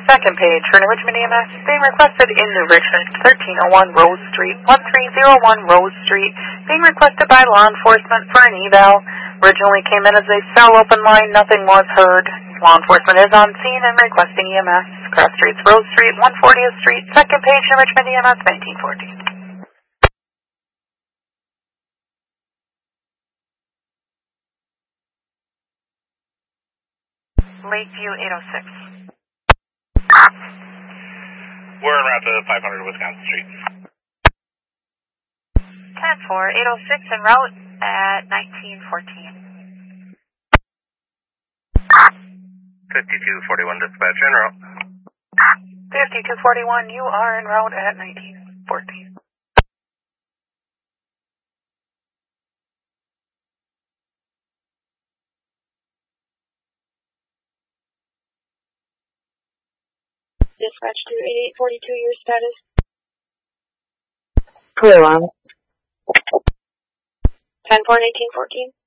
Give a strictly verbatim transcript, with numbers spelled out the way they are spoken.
Second page for New Richmond E M S. Being requested in New Richmond, thirteen oh one Rose Street, one three oh one Rose Street. Being requested by law enforcement for an eval. Originally came in as a cell open line. Nothing was heard. Law enforcement is on scene and requesting E M S. Cross Streets, Rose Street, one fortieth Street. Second page New Richmond E M S, nineteen fourteen. Lakeview, eight oh six. We're en route to five hundred Wisconsin Street. ten four, eight oh six en route at nineteen fourteen. fifty-two forty-one dispatch en route. fifty-two forty-one, you are en route at nineteen fourteen. Dispatch to eighty-eight forty-two, your status? Clear on. ten four, eighteen fourteen.